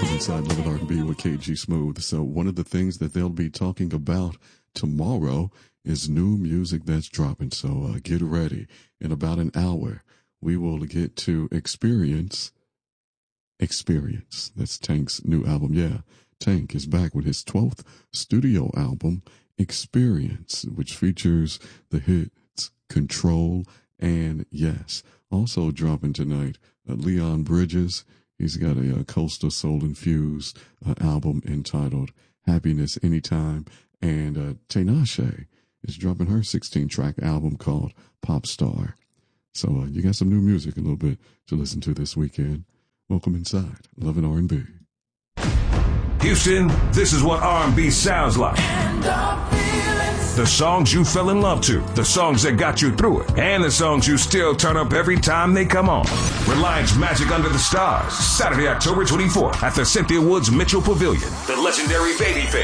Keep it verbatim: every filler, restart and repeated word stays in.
Inside Love and R and B with K G Smooth. So one of the things that they'll be talking about tomorrow is new music that's dropping. So uh, get ready. In about an hour, we will get to Experience. Experience. That's Tank's new album. Yeah, Tank is back with his twelfth studio album, Experience, which features the hits Control and Yes. Also dropping tonight, uh, Leon Bridges. He's got a, a coastal soul-infused uh, album entitled Happiness Anytime. And uh, Tinashe is dropping her sixteen-track album called Pop Star. So uh, you got some new music a little bit to listen to this weekend. Welcome inside Love and R and B. Houston, this is what R and B sounds like. The songs you fell in love to, the songs that got you through it, and the songs you still turn up every time they come on. Reliance Magic Under the Stars, Saturday, October twenty-fourth at the Cynthia Woods Mitchell Pavilion. The legendary Babyface